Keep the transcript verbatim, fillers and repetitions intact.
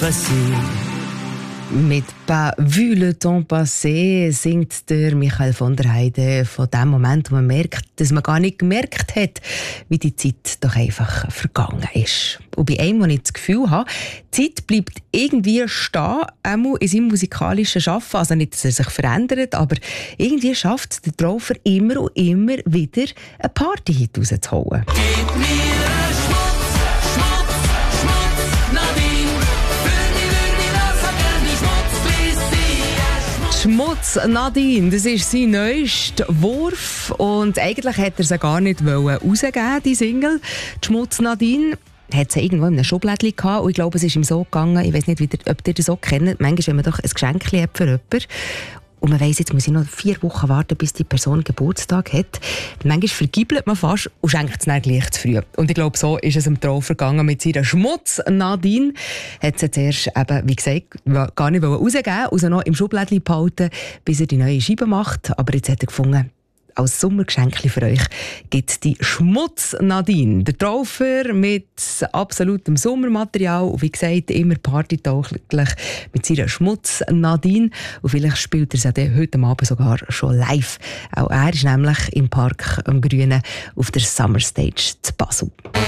passé. Mit «Pas vu le temps passé» singt der Michael von der Heide von dem Moment, wo man merkt, dass man gar nicht gemerkt hat, wie die Zeit doch einfach vergangen ist. Und bei einem, wo ich das Gefühl habe, die Zeit bleibt irgendwie stehen, auch in seinem musikalischen Schaffen. Also nicht, dass er sich verändert, aber irgendwie schafft es der Traufer immer und immer wieder, eine Party-Hit rauszuholen. Gib mir Schmutz, Schmutz, Schmutz, Nadine. Schmutz Nadine, das ist sein neuester Wurf und eigentlich hätte er sie gar nicht rausgeben, die Single. Die Schmutz Nadine hat sie irgendwo in einem Schublädchen gehabt und ich glaube, es ist ihm so gegangen, ich weiß nicht, ob ihr das so kennt, manchmal, wenn man doch ein Geschenk hat für jemanden und man weiss, jetzt muss ich noch vier Wochen warten, bis die Person Geburtstag hat. Manchmal vergibelt man fast und schenkt es dann gleich zu früh. Und ich glaube, so ist es im Traufer gegangen mit seiner Schmutz Nadine. Hat sie zuerst eben, wie gesagt, gar nicht rausgeben, also noch im Schublädchen behalten, bis er die neue Scheibe macht. Aber jetzt hat er gefunden, als Sommergeschenk für euch gibt es die Schmutz Nadine. Der Traufer mit absolutem Sommermaterial und wie gesagt immer partytauglich mit seiner Schmutz Nadine. Und vielleicht spielt er sie dann heute Abend sogar schon live. Auch er ist nämlich im Park am Grünen auf der Summer Stage zu Basel.